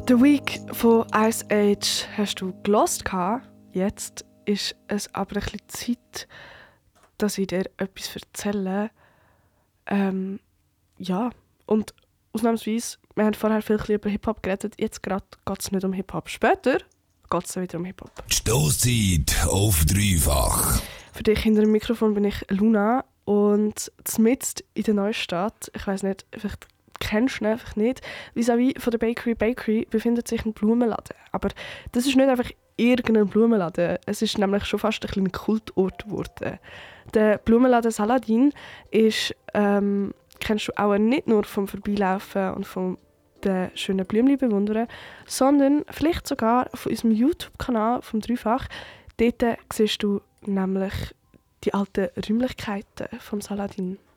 The Week von Ice Age hast du gehört. Jetzt ist es aber ein bisschen Zeit, dass ich dir etwas erzähle. Ja, und ausnahmsweise, wir haben vorher viel über Hip-Hop geredet, jetzt gerade geht es nicht um Hip-Hop. Später geht es wieder um Hip-Hop. Stoßzeit auf dreifach. Für dich hinter dem Mikrofon bin ich Luna und mitten in der Neustadt, ich weiss nicht, vielleicht kennst du ihn einfach nicht, vis-à-vis von der Bakery befindet sich ein Blumenladen. Aber das ist nicht einfach irgendein Blumenladen, es ist nämlich schon fast ein kleiner Kultort geworden. Der Blumenladen Saladin ist, kennst du auch nicht nur vom Vorbeilaufen und vom den schönen Blümchen bewundern, sondern vielleicht sogar von unserem YouTube-Kanal vom Dreifach. Dort siehst du nämlich die alten Räumlichkeiten vom Saladin.